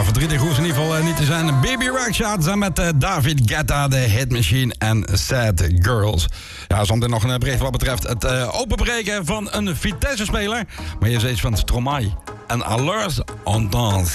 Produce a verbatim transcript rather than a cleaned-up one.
verdrietig hoeft in ieder geval uh, niet te zijn. Baby Rexha samen met uh, David Guetta, de Hit Machine en Sad Girls. Ja, zometeen nog een bericht wat betreft het uh, openbreken van een Vitesse-speler. Maar je is van Stromae en Alors on danse.